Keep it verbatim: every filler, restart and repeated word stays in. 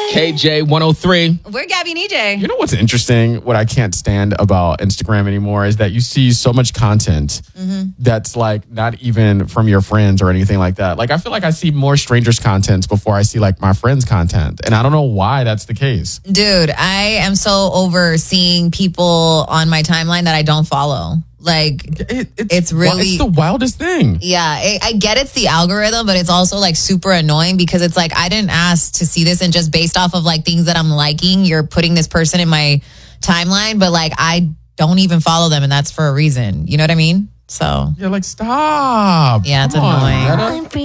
K J one oh three. We're Gabby and E J. You know what's interesting? What I can't stand about Instagram anymore is that you see so much content mm-hmm. that's like not even from your friends or anything like that. Like I feel like I see more strangers' content before I see like my friends' content. And I don't know why that's the case. Dude, I am so over seeing people on my timeline that I don't follow. Like, it, it's, it's really... It's the wildest thing. Yeah, it, I get it's the algorithm, but it's also, like, super annoying because it's like, I didn't ask to see this, and just based off of, like, things that I'm liking, you're putting this person in my timeline, but, like, I don't even follow them, and that's for a reason. You know what I mean? So... You're like, stop. Yeah, it's Come annoying. On,